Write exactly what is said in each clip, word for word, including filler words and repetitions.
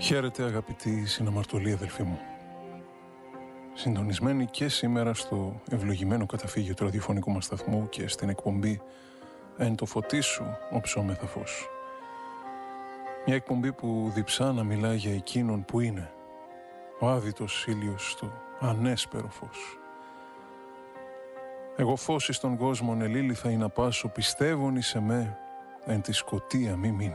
Χαίρετε αγαπητοί συναμαρτωλοί αδελφοί μου. Συντονισμένοι και σήμερα στο ευλογημένο καταφύγιο του ραδιοφωνικού μας σταθμού και στην εκπομπή «Εν το φωτί σου όψομεθα φως». Μια εκπομπή που διψά να μιλά για εκείνον που είναι ο άδειτος ήλιος στο ανέσπερο φως. Εγώ φως εις τον κόσμον ελίλη θα είναι πάσω, πιστεύων εις εμέ εν τη σκοτία μη μείνει.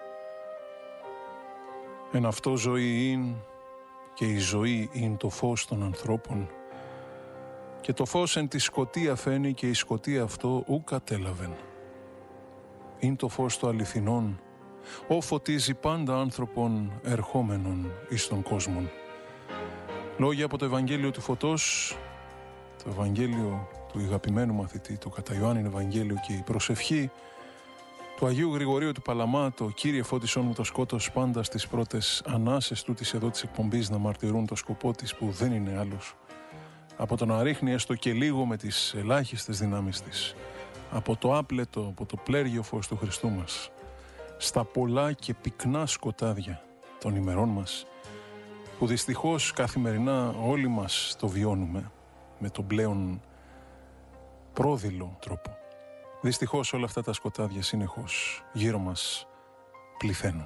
Εν αυτό ζωή είναι και η ζωή είναι το φως των ανθρώπων και το φως εν τη σκοτία φαίνει και η σκοτία αυτό ου κατέλαβεν. Είναι το φως το αληθινόν, ο φωτίζει πάντα άνθρωπον ερχόμενον εις τον κόσμον. Λόγια από το Ευαγγέλιο του Φωτός, το Ευαγγέλιο του αγαπημένου μαθητή, το κατά Ιωάννην Ευαγγέλιο, και η προσευχή του Αγίου Γρηγορίου του Παλαμά, το «Κύριε φώτισόν μου το σκότος», πάντα στις πρώτες ανάσες τούτης εδώ της εκπομπής να μαρτυρούν το σκοπό της, που δεν είναι άλλος από το να ρίχνει έστω και λίγο με τις ελάχιστες δυνάμεις της από το άπλετο, από το πλέργιο φως του Χριστού μας στα πολλά και πυκνά σκοτάδια των ημερών μας, που δυστυχώς καθημερινά όλοι μας το βιώνουμε με τον πλέον πρόδειλο τρόπο. Δυστυχώς όλα αυτά τα σκοτάδια συνεχώς γύρω μας πληθαίνουν.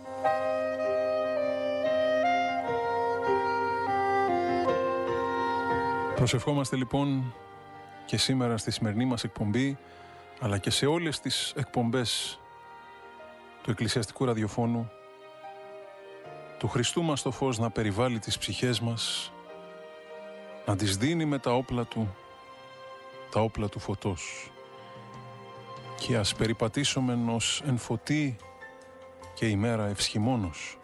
Προσευχόμαστε λοιπόν και σήμερα στη σημερινή μας εκπομπή, αλλά και σε όλες τις εκπομπές του Εκκλησιαστικού Ραδιοφώνου, του Χριστού μας το φως να περιβάλλει τις ψυχές μας, να τις δίνει με τα όπλα του, τα όπλα του φωτός, και ας περιπατήσομεν ως εν φωτί και ημέρα ευσχημόνος.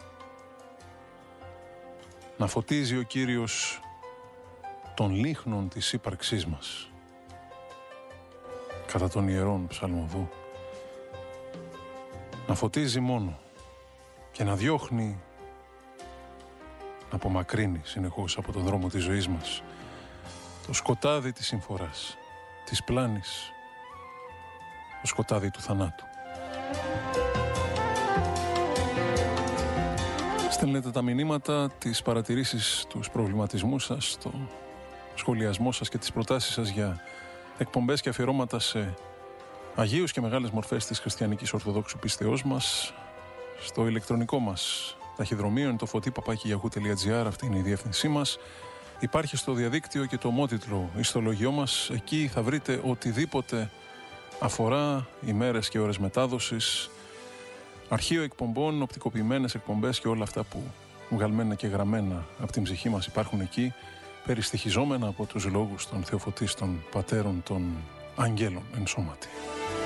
Να φωτίζει ο Κύριος των λίχνων της ύπαρξής μας, κατά τον Ιερόν Ψαλμοδού. Να φωτίζει μόνο και να διώχνει, να απομακρύνει συνεχώς από τον δρόμο της ζωής μας το σκοτάδι της συμφοράς, της πλάνης, το σκοτάδι του θανάτου. Στέλνετε τα μηνύματα, τις παρατηρήσεις, τους προβληματισμούς σας, το σχολιασμό σας και τις προτάσεις σας για εκπομπές και αφιερώματα σε Αγίους και μεγάλες μορφές της χριστιανικής ορθοδόξου πίστεώς μας, στο ηλεκτρονικό μας ταχυδρομείο, είναι το φωτί παπάκι γιαχού τελεία τζι άρ, αυτή είναι η διεύθυνσή μας. Υπάρχει στο διαδίκτυο και το ομότιτλο ιστολογιό μας, εκεί θα βρείτε οτιδήποτε αφορά ημέρες και ώρες μετάδοσης, αρχείο εκπομπών, οπτικοποιημένες εκπομπές και όλα αυτά που βγαλμένα και γραμμένα από την ψυχή μας υπάρχουν εκεί, περιστοιχιζόμενα από τους λόγους των θεοφωτίστων πατέρων των αγγέλων εν σώματι.